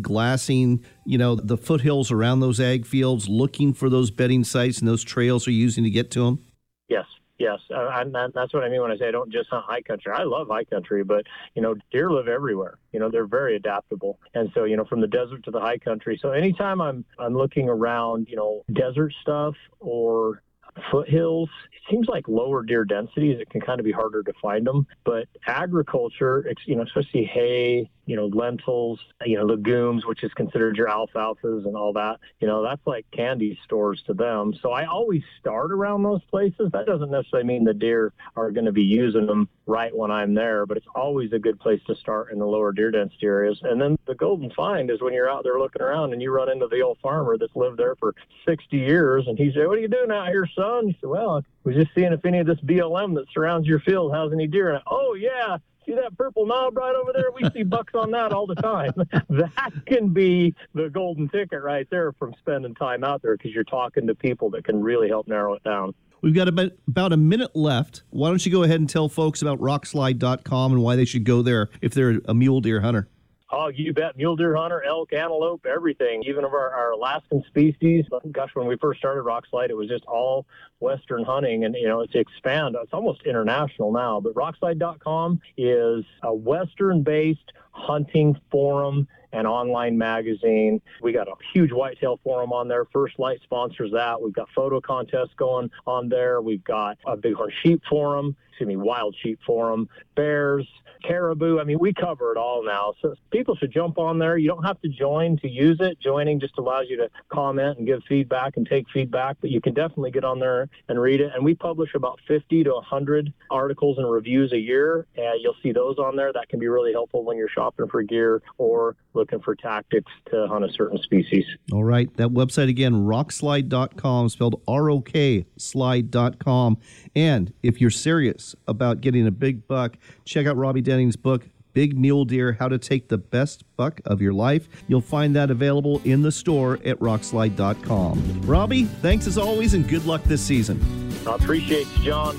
glassing, the foothills around those ag fields, looking for those bedding sites and those trails they're using to get to them? Yes. That's what I mean when I say I don't just hunt high country. I love high country, but, deer live everywhere. They're very adaptable. And so, from the desert to the high country. So anytime I'm looking around, desert stuff or foothills, it seems like lower deer densities, it can kind of be harder to find them. But agriculture, especially hay, lentils, legumes, which is considered your alfalfas and all that, that's like candy stores to them. So I always start around those places. That doesn't necessarily mean the deer are going to be using them right when I'm there, but it's always a good place to start in the lower deer density areas. And then the golden find is when you're out there looking around and you run into the old farmer that's lived there for 60 years and he said, "What are you doing out here, son?" You said, "Well, I was just seeing if any of this BLM that surrounds your field has any deer." And "Oh, yeah. See that purple knob right over there? We see bucks on that all the time." That can be the golden ticket right there from spending time out there, because you're talking to people that can really help narrow it down. We've got about a minute left. Why don't you go ahead and tell folks about rockslide.com and why they should go there if they're a mule deer hunter? Oh, you bet. Mule deer hunter, elk, antelope, everything, even of our Alaskan species. Gosh, when we first started Rockslide, it was just all Western hunting, and, it's expanded. It's almost international now, but rockslide.com is a Western-based hunting forum and online magazine. We got a huge whitetail forum on there. First Light sponsors that. We've got photo contests going on there. We've got a bighorn sheep forum, wild sheep forum, bears, caribou. I mean, we cover it all now. So people should jump on there. You don't have to join to use it. Joining just allows you to comment and give feedback and take feedback, but you can definitely get on there and read it. And we publish about 50 to 100 articles and reviews a year. And you'll see those on there. That can be really helpful when you're shopping for gear or looking for tactics to hunt a certain species. All right. That website again, rockslide.com, spelled R-O-K, slide.com. And if you're serious about getting a big buck, check out Robbie Denning's book, Big Mule Deer, How to Take the Best Buck of Your Life. You'll find that available in the store at rockslide.com. Robbie, thanks as always, and good luck this season. I appreciate you, John.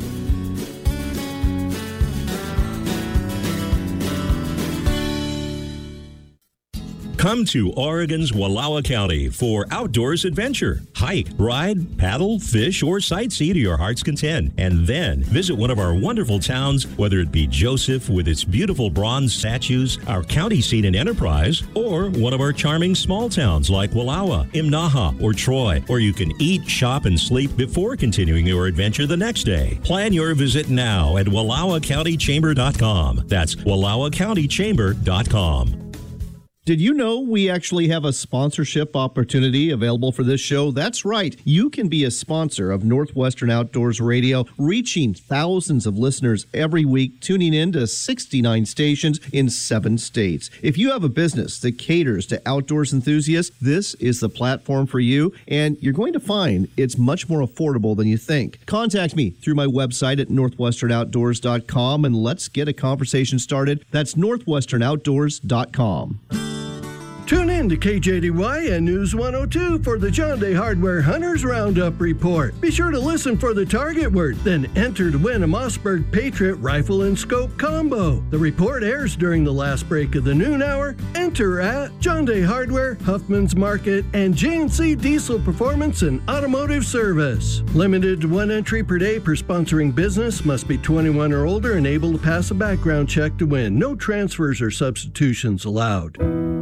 Come to Oregon's Wallowa County for outdoors adventure. Hike, ride, paddle, fish, or sightsee to your heart's content. And then visit one of our wonderful towns, whether it be Joseph with its beautiful bronze statues, our county seat in Enterprise, or one of our charming small towns like Wallowa, Imnaha, or Troy, where you can eat, shop, and sleep before continuing your adventure the next day. Plan your visit now at WallowaCountyChamber.com. That's WallowaCountyChamber.com. Did you know we actually have a sponsorship opportunity available for this show? That's right. You can be a sponsor of Northwestern Outdoors Radio, reaching thousands of listeners every week, tuning in to 69 stations in 7 states. If you have a business that caters to outdoors enthusiasts, this is the platform for you, and you're going to find it's much more affordable than you think. Contact me through my website at northwesternoutdoors.com, and let's get a conversation started. That's northwesternoutdoors.com. Tune in to KJDY and News 102 for the John Day Hardware Hunters Roundup Report. Be sure to listen for the target word, then enter to win a Mossberg Patriot rifle and scope combo. The report airs during the last break of the noon hour. Enter at John Day Hardware, Huffman's Market, and J&C Diesel Performance and Automotive Service. Limited to 1 entry per day per sponsoring business. Must be 21 or older and able to pass a background check to win. No transfers or substitutions allowed.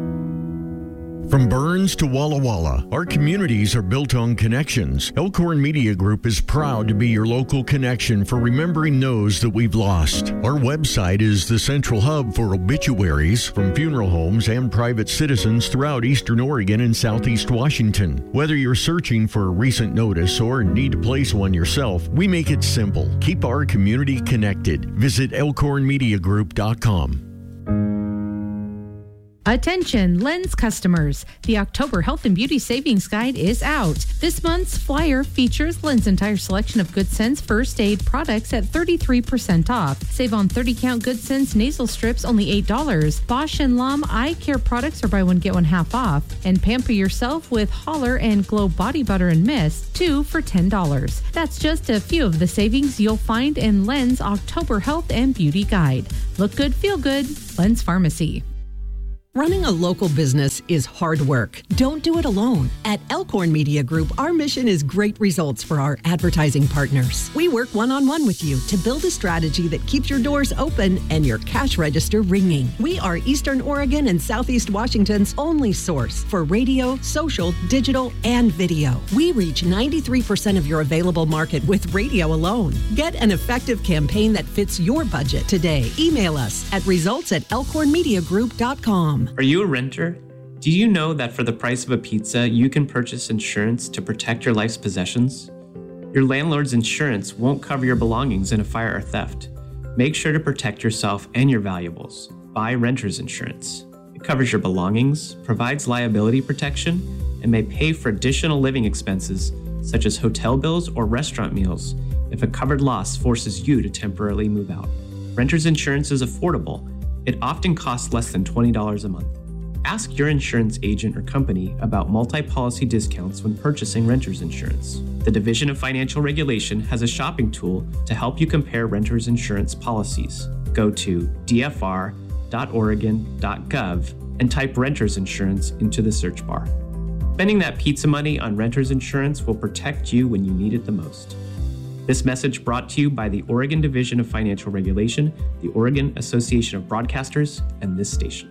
From Burns to Walla Walla, our communities are built on connections. Elkhorn Media Group is proud to be your local connection for remembering those that we've lost. Our website is the central hub for obituaries from funeral homes and private citizens throughout Eastern Oregon and Southeast Washington. Whether you're searching for a recent notice or need to place one yourself, we make it simple. Keep our community connected. Visit elkhornmediagroup.com. Attention, Lens customers. The October Health and Beauty Savings Guide is out. This month's flyer features Lens' entire selection of Good Sense first aid products at 33% off. Save on 30-count Good Sense nasal strips, only $8. Bosch and Lom eye care products are buy one, get one half off. And pamper yourself with Holler and Glow Body Butter and Mist, 2 for $10. That's just a few of the savings you'll find in Lens' October Health and Beauty Guide. Look good, feel good. Lens Pharmacy. Running a local business is hard work. Don't do it alone. At Elkhorn Media Group, our mission is great results for our advertising partners. We work one-on-one with you to build a strategy that keeps your doors open and your cash register ringing. We are Eastern Oregon and Southeast Washington's only source for radio, social, digital, and video. We reach 93% of your available market with radio alone. Get an effective campaign that fits your budget today. Email us at results@elkhornmediagroup.com. Are you a renter? Do you know that for the price of a pizza, you can purchase insurance to protect your life's possessions? Your landlord's insurance won't cover your belongings in a fire or theft. Make sure to protect yourself and your valuables. Buy renter's insurance. It covers your belongings, provides liability protection, and may pay for additional living expenses such as hotel bills or restaurant meals if a covered loss forces you to temporarily move out. Renter's insurance is affordable. It often costs less than $20 a month. Ask your insurance agent or company about multi-policy discounts when purchasing renter's insurance. The Division of Financial Regulation has a shopping tool to help you compare renter's insurance policies. Go to dfr.oregon.gov and type renter's insurance into the search bar. Spending that pizza money on renter's insurance will protect you when you need it the most. This message brought to you by the Oregon Division of Financial Regulation, the Oregon Association of Broadcasters, and this station.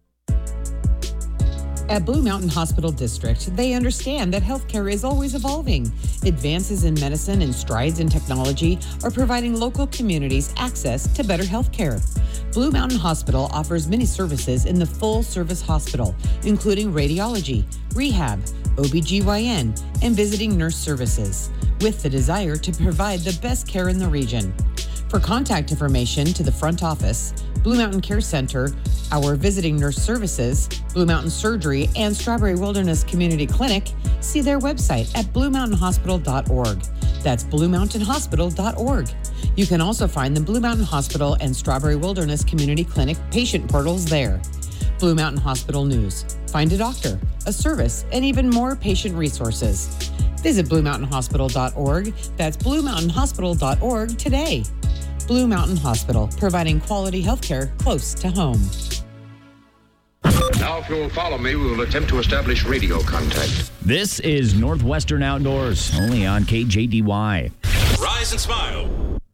At Blue Mountain Hospital District, they understand that healthcare is always evolving. Advances in medicine and strides in technology are providing local communities access to better healthcare. Blue Mountain Hospital offers many services in the full-service hospital, including radiology, rehab, OBGYN, and visiting nurse services, with the desire to provide the best care in the region. For contact information to the front office, Blue Mountain Care Center, our visiting nurse services, Blue Mountain Surgery, and Strawberry Wilderness Community Clinic, see their website at bluemountainhospital.org. That's bluemountainhospital.org. You can also find the Blue Mountain Hospital and Strawberry Wilderness Community Clinic patient portals there. Blue Mountain Hospital News. Find a doctor, a service, and even more patient resources. Visit bluemountainhospital.org. That's bluemountainhospital.org today. Blue Mountain Hospital, providing quality health care close to home. Now, if you'll follow me, we will attempt to establish radio contact. This is Northwestern Outdoors, only on KJDY. Rise and smile.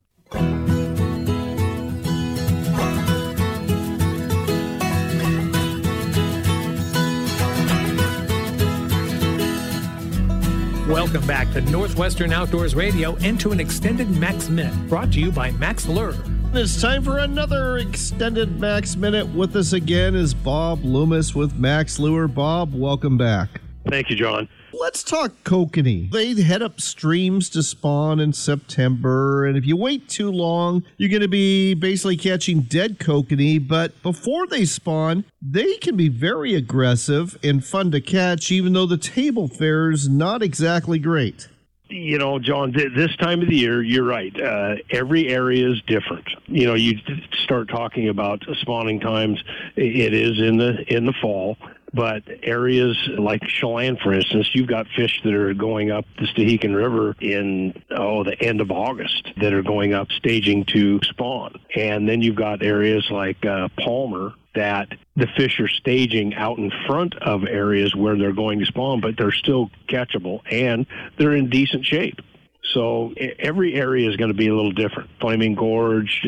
Welcome back to Northwestern Outdoors Radio and to an extended Max Minute brought to you by Max Lure. It's time for another extended Max Minute. With us again is Bob Loomis with Max Lure. Bob, welcome back. Thank you, John. Let's talk kokanee. They head up streams to spawn in September, and if you wait too long, you're going to be basically catching dead kokanee. But before they spawn, they can be very aggressive and fun to catch, even though the table fare is not exactly great. You know, John, this time of the year, you're right. Every area is different. You know, you start talking about spawning times. It is in the fall. But areas like Chelan, for instance, you've got fish that are going up the Stehekin River in the end of August that are going up staging to spawn. And then you've got areas like Palmer that the fish are staging out in front of areas where they're going to spawn, but they're still catchable and they're in decent shape. So every area is going to be a little different. Flaming Gorge,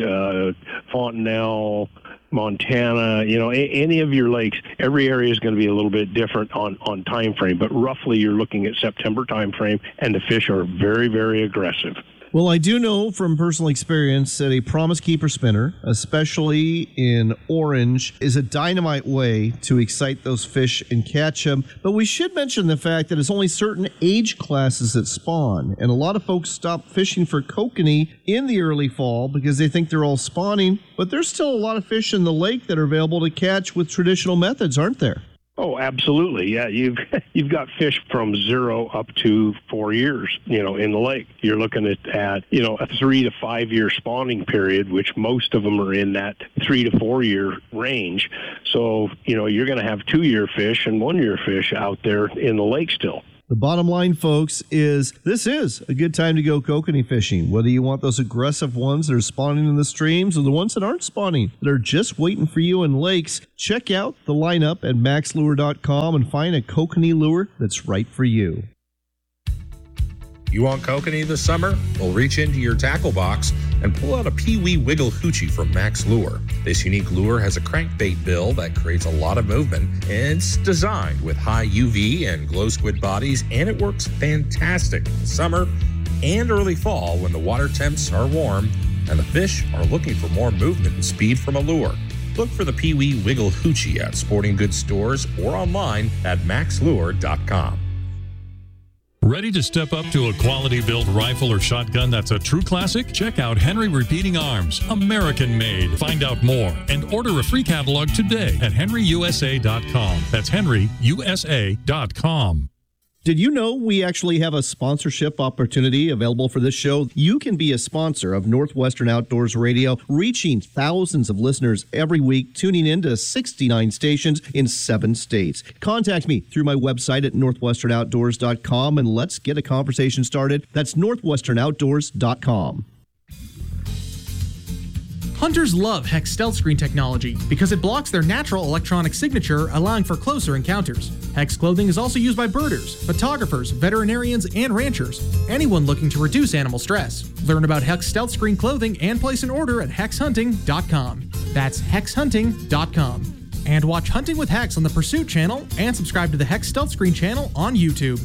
Fontenelle, Montana, you know, any of your lakes, every area is going to be a little bit different on time frame, but roughly you're looking at September time frame, and the fish are very, very aggressive. Well, I do know from personal experience that a Promise Keeper spinner, especially in orange, is a dynamite way to excite those fish and catch them. But we should mention the fact that it's only certain age classes that spawn. And a lot of folks stop fishing for kokanee in the early fall because they think they're all spawning. But there's still a lot of fish in the lake that are available to catch with traditional methods, aren't there? Oh, absolutely. Yeah, you've got fish from 0 up to 4 years, you know, in the lake. You're looking at you know, a 3 to 5 year spawning period, which most of them are in that 3 to 4 year range. So, you know, you're going to have 2 year fish and 1 year fish out there in the lake still. The bottom line, folks, is this is a good time to go kokanee fishing. Whether you want those aggressive ones that are spawning in the streams or the ones that aren't spawning, that are just waiting for you in lakes, check out the lineup at maxlure.com and find a kokanee lure that's right for you. You want kokanee this summer? Well, reach into your tackle box and pull out a Pee-wee Wiggle Hoochie from Max Lure. This unique lure has a crankbait bill that creates a lot of movement, and it's designed with high UV and glow squid bodies, and it works fantastic in the summer and early fall when the water temps are warm and the fish are looking for more movement and speed from a lure. Look for the Pee-wee Wiggle Hoochie at sporting goods stores or online at maxlure.com. Ready to step up to a quality-built rifle or shotgun that's a true classic? Check out Henry Repeating Arms, American-made. Find out more and order a free catalog today at henryusa.com. That's henryusa.com. Did you know we actually have a sponsorship opportunity available for this show? You can be a sponsor of Northwestern Outdoors Radio, reaching thousands of listeners every week, tuning in to 69 stations in 7 states. Contact me through my website at northwesternoutdoors.com and let's get a conversation started. That's northwesternoutdoors.com. Hunters love Hex Stealth Screen technology because it blocks their natural electronic signature, allowing for closer encounters. Hex clothing is also used by birders, photographers, veterinarians, and ranchers, anyone looking to reduce animal stress. Learn about Hex Stealth Screen clothing and place an order at hexhunting.com. That's hexhunting.com. And watch Hunting with Hex on the Pursuit channel and subscribe to the Hex Stealth Screen channel on YouTube.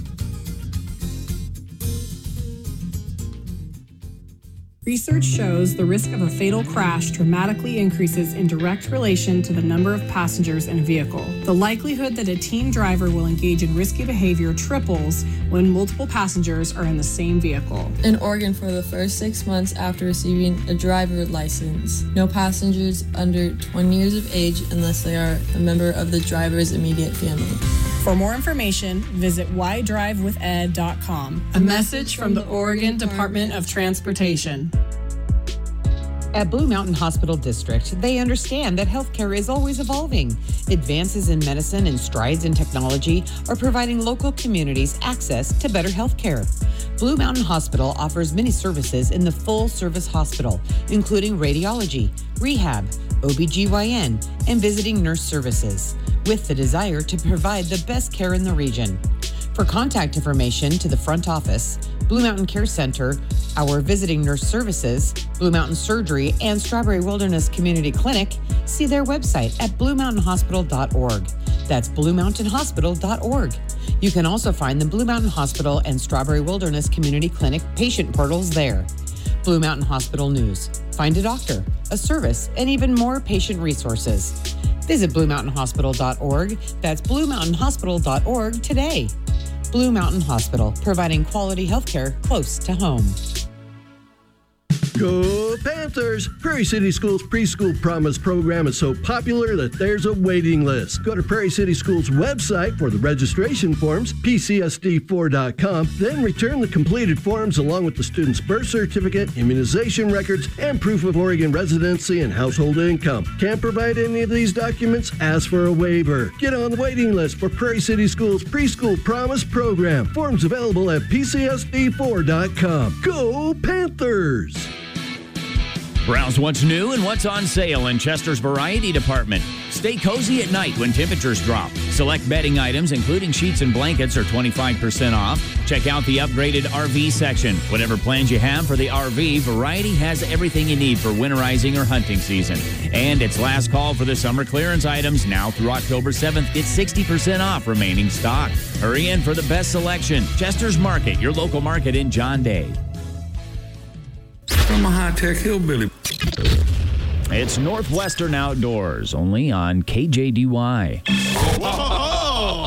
Research shows the risk of a fatal crash dramatically increases in direct relation to the number of passengers in a vehicle. The likelihood that a teen driver will engage in risky behavior triples when multiple passengers are in the same vehicle. In Oregon, for the first 6 months after receiving a driver license, no passengers under 20 years of age unless they are a member of the driver's immediate family. For more information, visit whydrivewithed.com. A message from the Oregon Department of Transportation. At Blue Mountain Hospital District, they understand that healthcare is always evolving. Advances in medicine and strides in technology are providing local communities access to better healthcare. Blue Mountain Hospital offers many services in the full-service hospital, including radiology, rehab, OBGYN, and visiting nurse services, with the desire to provide the best care in the region. For contact information to the front office, Blue Mountain Care Center, our visiting nurse services, Blue Mountain Surgery, and Strawberry Wilderness Community Clinic, see their website at bluemountainhospital.org. That's bluemountainhospital.org. You can also find the Blue Mountain Hospital and Strawberry Wilderness Community Clinic patient portals there. Blue Mountain Hospital News. Find a doctor, a service, and even more patient resources. Visit bluemountainhospital.org. That's bluemountainhospital.org today. Blue Mountain Hospital, providing quality healthcare close to home. Go Panthers! Prairie City Schools Preschool Promise program is so popular that there's a waiting list. Go to Prairie City Schools website for the registration forms, pcsd4.com, then return the completed forms along with the student's birth certificate, immunization records, and proof of Oregon residency and household income. Can't provide any of these documents? Ask for a waiver. Get on the waiting list for Prairie City Schools Preschool Promise program. Forms available at pcsd4.com. Go Panthers! Browse what's new and what's on sale in Chester's Variety Department. Stay cozy at night when temperatures drop. Select bedding items, including sheets and blankets, are 25% off. Check out the upgraded RV section. Whatever plans you have for the RV, Variety has everything you need for winterizing or hunting season. And it's last call for the summer clearance items. Now through October 7th, get 60% off remaining stock. Hurry in for the best selection. Chester's Market, your local market in John Day. I'm a high-tech hillbilly. It's Northwestern Outdoors, only on KJDY. Whoa!